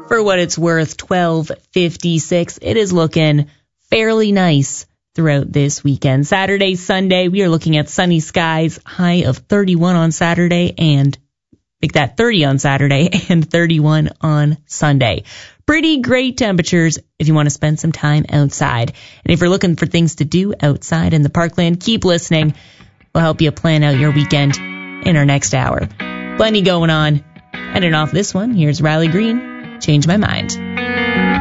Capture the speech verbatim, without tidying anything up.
For what it's worth, twelve fifty-six. It is looking fairly nice throughout this weekend. Saturday, Sunday, we are looking at sunny skies, high of thirty-one on Saturday, and make that thirty on Saturday and thirty-one on Sunday. Pretty great temperatures if you want to spend some time outside. And if you're looking for things to do outside in the parkland, keep listening. We'll help you plan out your weekend in our next hour. Plenty going on. Ending off this one, here's Riley Green, Change My Mind.